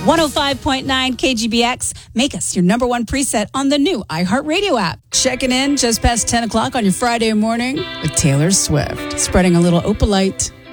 105.9 KGBX. Make us your number one preset on the new iHeartRadio app. Checking in just past 10 o'clock on your Friday morning with Taylor Swift. Spreading a little opalite.